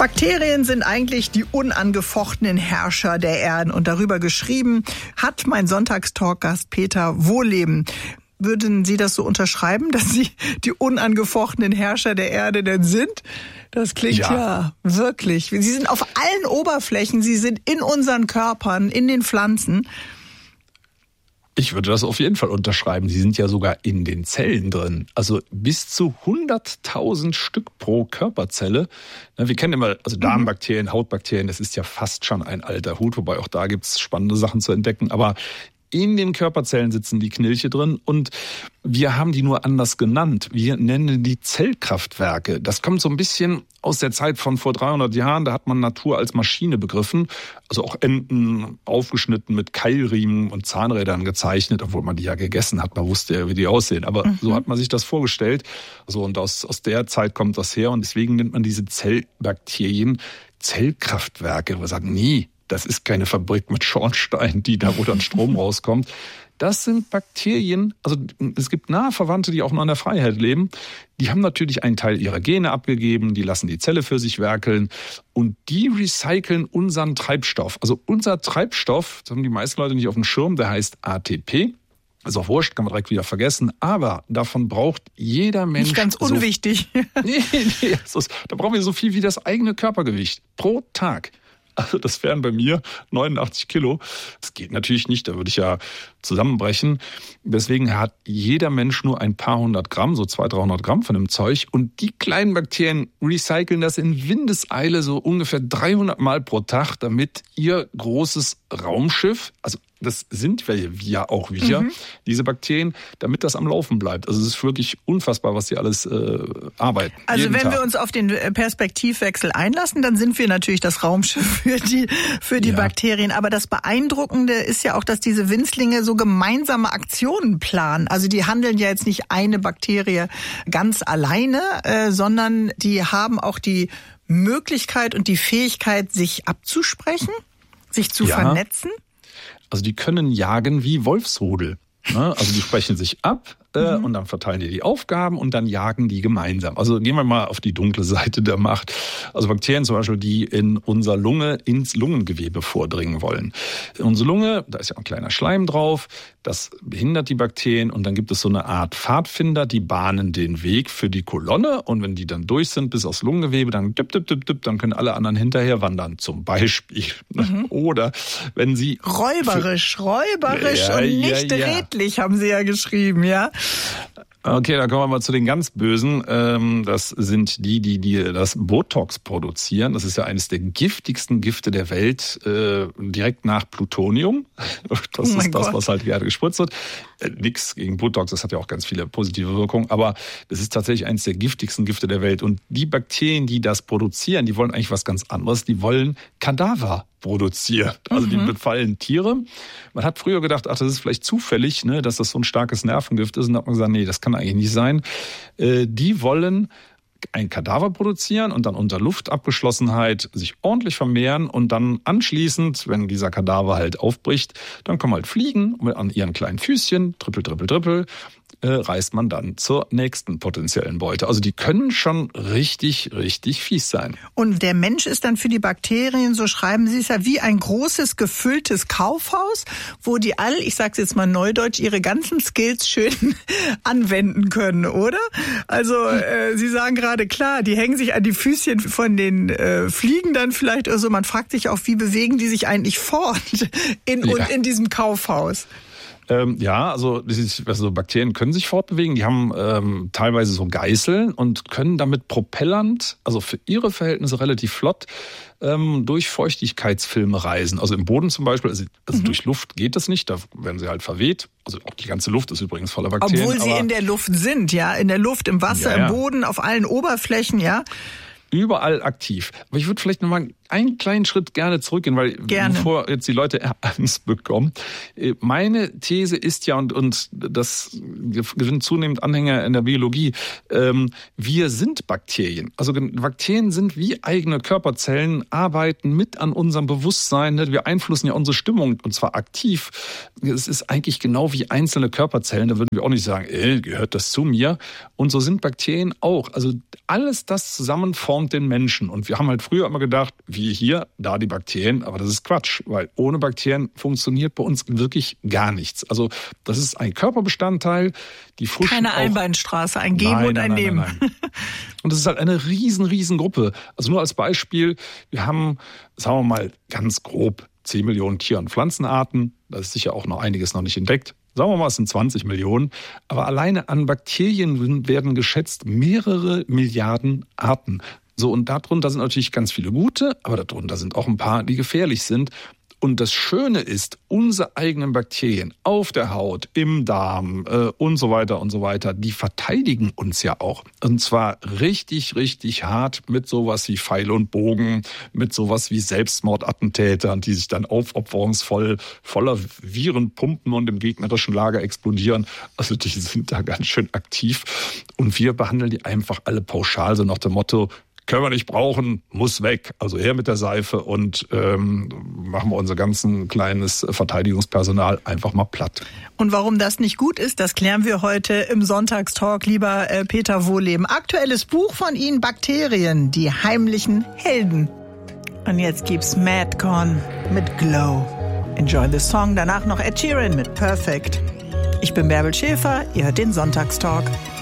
Bakterien sind eigentlich die unangefochtenen Herrscher der Erden. Und darüber geschrieben hat mein Sonntagstalk-Gast Peter Wohlleben. Würden Sie das so unterschreiben, dass Sie die unangefochtenen Herrscher der Erde denn sind? Das klingt ja wirklich. Sie sind auf allen Oberflächen, Sie sind in unseren Körpern, in den Pflanzen. Ich würde das auf jeden Fall unterschreiben. Sie sind ja sogar in den Zellen drin. Also bis zu 100.000 Stück pro Körperzelle. Wir kennen immer, also Darmbakterien, Hautbakterien, das ist ja fast schon ein alter Hut, wobei auch da gibt's spannende Sachen zu entdecken. Aber in den Körperzellen sitzen die Knilche drin und wir haben die nur anders genannt. Wir nennen die Zellkraftwerke. Das kommt so ein bisschen aus der Zeit von vor 300 Jahren. Da hat man Natur als Maschine begriffen. Also auch Enten aufgeschnitten mit Keilriemen und Zahnrädern gezeichnet, obwohl man die ja gegessen hat. Man wusste ja, wie die aussehen. Aber so hat man sich das vorgestellt. So, und aus der Zeit kommt das her. Und deswegen nennt man diese Zellbakterien Zellkraftwerke. Wir sagen, nie. Das ist keine Fabrik mit Schornstein, wo dann Strom rauskommt. Das sind Bakterien, also es gibt nahe Verwandte, die auch nur an der Freiheit leben. Die haben natürlich einen Teil ihrer Gene abgegeben, die lassen die Zelle für sich werkeln und die recyceln unseren Treibstoff. Also unser Treibstoff, das haben die meisten Leute nicht auf dem Schirm, der heißt ATP. Ist auch wurscht, kann man direkt wieder vergessen. Aber davon braucht jeder Mensch... Nicht ganz unwichtig. Nee, da brauchen wir so viel wie das eigene Körpergewicht pro Tag. Also das wären bei mir 89 Kilo. Das geht natürlich nicht, da würde ich ja zusammenbrechen. Deswegen hat jeder Mensch nur ein paar hundert Gramm, so 200-300 Gramm von dem Zeug. Und die kleinen Bakterien recyceln das in Windeseile so ungefähr 300 Mal pro Tag, damit ihr großes Raumschiff, also das sind wir ja auch wieder, diese Bakterien, damit das am Laufen bleibt. Also es ist wirklich unfassbar, was die alles arbeiten. Also wenn wir uns auf den Perspektivwechsel einlassen, dann sind wir natürlich das Raumschiff für die Bakterien. Aber das Beeindruckende ist ja auch, dass diese Winzlinge so gemeinsame Aktionen planen. Also die handeln ja jetzt nicht eine Bakterie ganz alleine, sondern die haben auch die Möglichkeit und die Fähigkeit, sich abzusprechen, sich zu vernetzen. Also die können jagen wie Wolfsrudel. Also die sprechen sich ab und dann verteilen die Aufgaben und dann jagen die gemeinsam. Also gehen wir mal auf die dunkle Seite der Macht. Also Bakterien zum Beispiel, die in unserer Lunge ins Lungengewebe vordringen wollen. In unsere Lunge, da ist ja ein kleiner Schleim drauf, das behindert die Bakterien und dann gibt es so eine Art Pfadfinder, die bahnen den Weg für die Kolonne und wenn die dann durch sind bis aufs Lungengewebe, dann dann können alle anderen hinterher wandern, zum Beispiel. Oder wenn sie... Räuberisch und nicht redlich, haben Sie ja geschrieben, ja? Okay, dann kommen wir mal zu den ganz Bösen. Das sind die das Botox produzieren. Das ist ja eines der giftigsten Gifte der Welt, direkt nach Plutonium. Das ist das, was halt gerne gespritzt wird. Nix gegen Botox, das hat ja auch ganz viele positive Wirkungen. Aber das ist tatsächlich eines der giftigsten Gifte der Welt. Und die Bakterien, die das produzieren, die wollen eigentlich was ganz anderes. Die wollen Kadaver produziert. Also die befallen Tiere. Man hat früher gedacht, das ist vielleicht zufällig, dass das so ein starkes Nervengift ist. Und dann hat man gesagt, nee, das kann eigentlich nicht sein. Die wollen ein Kadaver produzieren und dann unter Luftabgeschlossenheit sich ordentlich vermehren und dann anschließend, wenn dieser Kadaver halt aufbricht, dann kommen halt Fliegen an ihren kleinen Füßchen, trippel, reist man dann zur nächsten potenziellen Beute. Also die können schon richtig, richtig fies sein. Und der Mensch ist dann für die Bakterien, so schreiben Sie es ja, wie ein großes, gefülltes Kaufhaus, wo die all, ich sag's jetzt mal neudeutsch, ihre ganzen Skills schön anwenden können, oder? Also Sie sagen gerade, klar, die hängen sich an die Füßchen von den Fliegen dann vielleicht oder so. Man fragt sich auch, wie bewegen die sich eigentlich fort in diesem Kaufhaus? Also Bakterien können sich fortbewegen. Die haben teilweise so Geißeln und können damit propellernd, also für ihre Verhältnisse relativ flott, durch Feuchtigkeitsfilme reisen. Also im Boden zum Beispiel, also durch Luft geht das nicht, da werden sie halt verweht. Also auch die ganze Luft ist übrigens voller Bakterien. Obwohl sie in der Luft sind, ja, in der Luft, im Wasser, im Boden, auf allen Oberflächen, ja. Überall aktiv. Aber ich würde vielleicht nochmal einen kleinen Schritt gerne zurückgehen, weil bevor jetzt die Leute Angst bekommen. Meine These ist ja, und das gewinnt zunehmend Anhänger in der Biologie, wir sind Bakterien. Also Bakterien sind wie eigene Körperzellen, arbeiten mit an unserem Bewusstsein. Wir beeinflussen ja unsere Stimmung, und zwar aktiv. Es ist eigentlich genau wie einzelne Körperzellen. Da würden wir auch nicht sagen, gehört das zu mir? Und so sind Bakterien auch. Also alles das zusammen formt den Menschen. Und wir haben halt früher immer gedacht, wie hier, da die Bakterien. Aber das ist Quatsch, weil ohne Bakterien funktioniert bei uns wirklich gar nichts. Also das ist ein Körperbestandteil. Die keine Einbahnstraße, ein Geben und ein Nehmen. Nein. Und das ist halt eine riesen Gruppe. Also nur als Beispiel, wir haben, sagen wir mal ganz grob, 10 Millionen Tier- und Pflanzenarten. Da ist sicher auch noch einiges noch nicht entdeckt. Sagen wir mal, es sind 20 Millionen. Aber alleine an Bakterien werden geschätzt mehrere Milliarden Arten. So, und darunter sind natürlich ganz viele gute, aber darunter sind auch ein paar, die gefährlich sind. Und das Schöne ist, unsere eigenen Bakterien auf der Haut, im Darm und so weiter, die verteidigen uns ja auch. Und zwar richtig hart mit sowas wie Pfeil und Bogen, mit sowas wie Selbstmordattentätern, die sich dann aufopferungsvoll voller Viren pumpen und im gegnerischen Lager explodieren. Also die sind da ganz schön aktiv. Und wir behandeln die einfach alle pauschal, so nach dem Motto, können wir nicht brauchen, muss weg. Also her mit der Seife und machen wir unser ganzen kleines Verteidigungspersonal einfach mal platt. Und warum das nicht gut ist, das klären wir heute im Sonntagstalk, lieber Peter Wohleben. Aktuelles Buch von Ihnen, Bakterien, die heimlichen Helden. Und jetzt gibt's Madcon mit Glow. Enjoy the song, danach noch Ed Sheeran mit Perfect. Ich bin Bärbel Schäfer, ihr hört den Sonntagstalk.